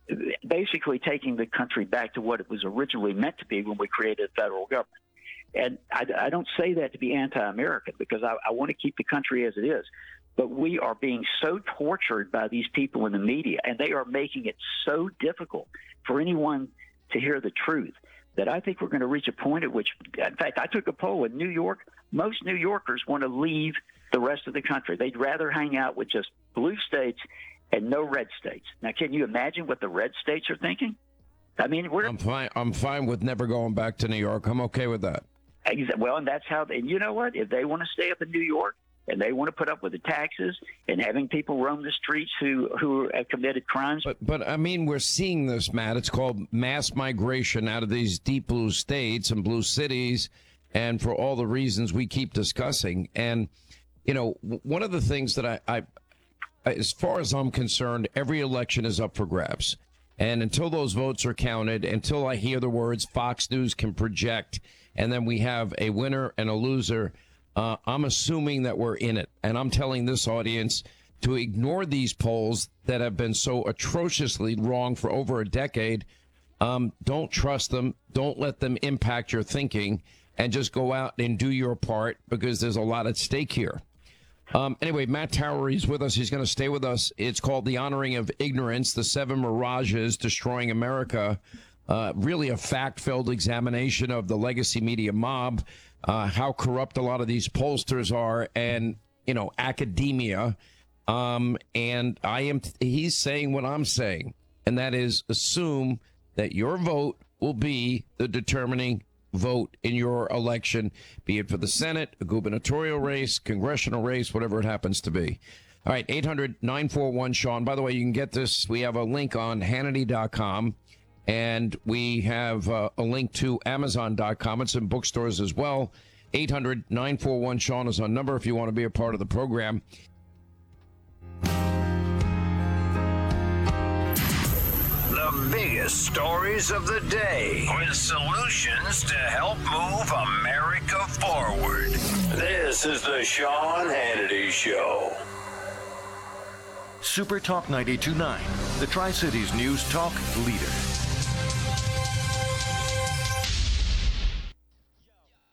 basically taking the country back to what it was originally meant to be when we created a federal government. And I don't say that to be anti-American, because I want to keep the country as it is. But we are being so tortured by these people in the media, and they are making it so difficult for anyone to hear the truth, that I think we're going to reach a point at which, in fact, I took a poll in New York. Most New Yorkers want to leave the rest of the country. They'd rather hang out with just blue states and no red states. Now, can you imagine what the red states are thinking? I mean, I'm fine with never going back to New York. I'm okay with that. Well, and that's how, and you know what? If they want to stay up in New York and they want to put up with the taxes and having people roam the streets who have committed crimes. But I mean, we're seeing this, Matt. It's called mass migration out of these deep blue states and blue cities, and for all the reasons we keep discussing. And, you know, one of the things that I as far as I'm concerned, every election is up for grabs. And until those votes are counted, until I hear the words Fox News can project, and then we have a winner and a loser, I'm assuming that we're in it. And I'm telling this audience to ignore these polls that have been so atrociously wrong for over a decade. Don't trust them. Don't let them impact your thinking, and just go out and do your part, because there's a lot at stake here. Anyway, Matt Towery is with us. He's going to stay with us. It's called The Honoring of Ignorance, the 7 Mirages Destroying America. Really a fact-filled examination of the legacy media mob, how corrupt a lot of these pollsters are, and, you know, academia. And he's saying what I'm saying, and that is, assume that your vote will be the determining vote in your election, be it for the Senate, a gubernatorial race, congressional race, whatever it happens to be. All right, 800-941-SEAN. By the way, you can get this. We have a link on Hannity.com, and we have a link to Amazon.com. It's in bookstores as well. 800-941-SEAN is our number if you want to be a part of the program. The biggest stories of the day, with solutions to help move America forward. This is the Sean Hannity Show. Super Talk 92.9, the Tri-Cities News Talk leader.